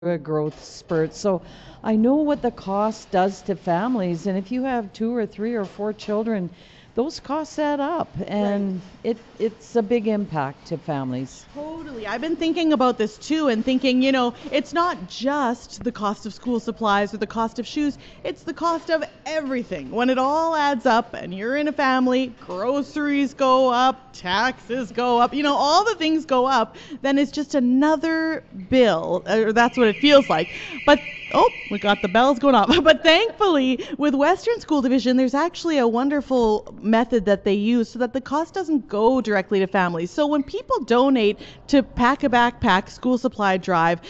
a growth spurt. So I know what the cost does to families, and if you have 2 or 3 or 4 children, those costs add up, and it's a big impact to families. Totally. I've been thinking about this too, and thinking, it's not just the cost of school supplies or the cost of shoes, it's the cost of everything. When it all adds up and you're in a family, groceries go up, taxes go up, all the things go up, then it's just another bill, or that's what it feels like. But we got the bells going off. But thankfully, with Western School Division, there's actually a wonderful method that they use so that the cost doesn't go directly to families. So when people donate to Pack a Backpack school supply drive,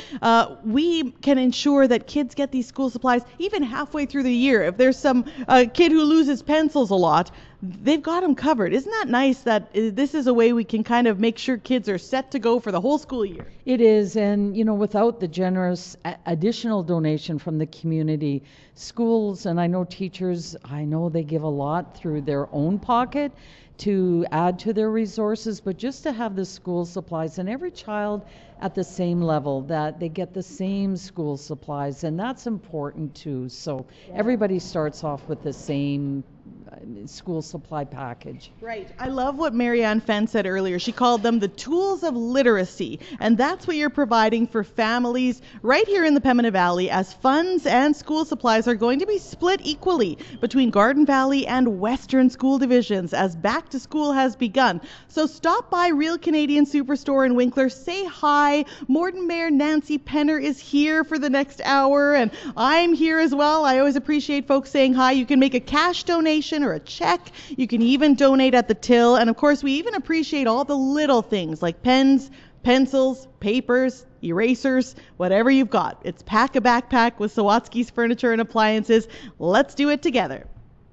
we can ensure that kids get these school supplies even halfway through the year. If there's some kid who loses pencils a lot, they've got them covered. Isn't that nice that this is a way we can kind of make sure kids are set to go for the whole school year? It is, and without the generous additional donation from the community, schools, and I know teachers, I know they give a lot through their own pocket to add to their resources, but just to have the school supplies and every child at the same level, that they get the same school supplies, and that's important too. So everybody starts off with the same school supply package. Right. I love what Marianne Fenn said earlier. She called them the tools of literacy, and that's what you're providing for families right here in the Pembina Valley, as funds and school supplies are going to be split equally between Garden Valley and Western School Divisions as back to school has begun. So stop by Real Canadian Superstore in Winkler, say hi. Morden Mayor Nancy Penner is here for the next hour, and I'm here as well. I always appreciate folks saying hi. You can make a cash donation or a check. You can even donate at the till. And of course, we even appreciate all the little things like pens, pencils, papers, erasers, whatever you've got. It's Pack a Backpack with Sawatsky's Furniture and Appliances. Let's do it together.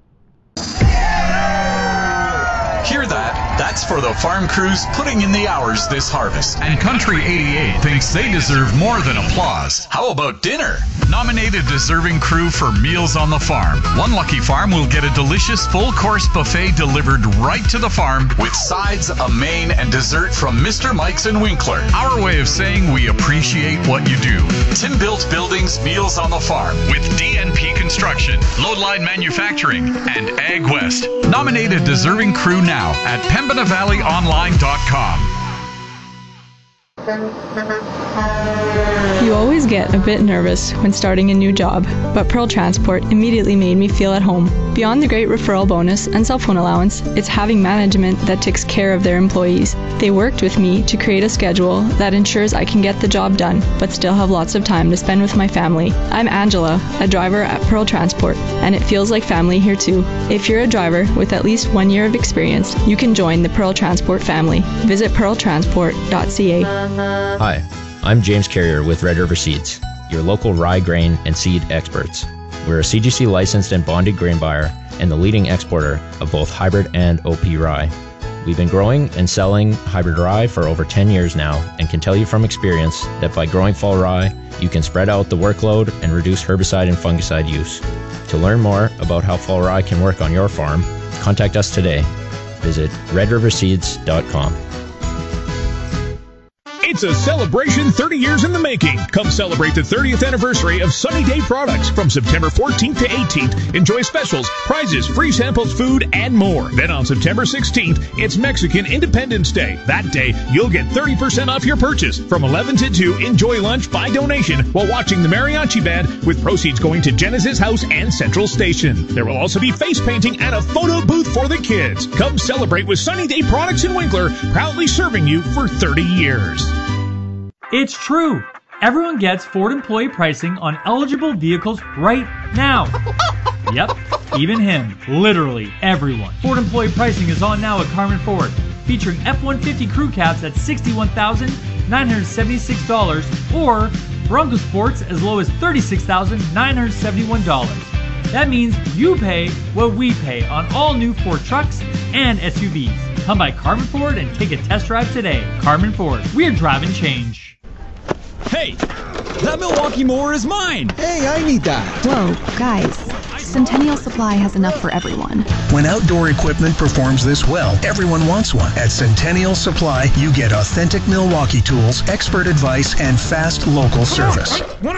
Hear that? That's for the farm crews putting in the hours this harvest. And Country 88 thinks they deserve more than applause. How about dinner? Nominate a deserving crew for Meals on the Farm. One lucky farm will get a delicious full-course buffet delivered right to the farm with sides, a main, and dessert from Mr. Mike's in Winkler. Our way of saying we appreciate what you do. Tim Built Buildings Meals on the Farm with DNP Construction, Loadline Manufacturing, and Ag West. Nominate a deserving crew now at PembinaValleyOnline.com. You always get a bit nervous when starting a new job, but Pearl Transport immediately made me feel at home. Beyond the great referral bonus and cell phone allowance, it's having management that takes care of their employees. They worked with me to create a schedule that ensures I can get the job done, but still have lots of time to spend with my family. I'm Angela, a driver at Pearl Transport, and it feels like family here too. If you're a driver with at least 1 year of experience, you can join the Pearl Transport family. Visit pearltransport.ca. Hi, I'm James Carrier with Red River Seeds, your local rye grain and seed experts. We're a CGC licensed and bonded grain buyer and the leading exporter of both hybrid and OP rye. We've been growing and selling hybrid rye for over 10 years now and can tell you from experience that by growing fall rye, you can spread out the workload and reduce herbicide and fungicide use. To learn more about how fall rye can work on your farm, contact us today. Visit redriverseeds.com. It's a celebration 30 years in the making. Come celebrate the 30th anniversary of Sunny Day Products from September 14th to 18th. Enjoy specials, prizes, free samples, food, and more. Then on September 16th, it's Mexican Independence Day. That day, you'll get 30% off your purchase. From 11 to 2, enjoy lunch by donation while watching the mariachi band, with proceeds going to Genesis House and Central Station. There will also be face painting and a photo booth for the kids. Come celebrate with Sunny Day Products in Winkler, proudly serving you for 30 years. It's true. Everyone gets Ford employee pricing on eligible vehicles right now. Yep, even him. Literally everyone. Ford employee pricing is on now at Carmen Ford, featuring F-150 crew cabs at $61,976 or Bronco Sports as low as $36,971. That means you pay what we pay on all new Ford trucks and SUVs. Come by Carmen Ford and take a test drive today. Carmen Ford, we're driving change. Hey, that Milwaukee mower is mine. Hey, I need that. Whoa, guys. Centennial Supply has enough for everyone. When outdoor equipment performs this well, everyone wants one. At Centennial Supply, you get authentic Milwaukee tools, expert advice, and fast local service.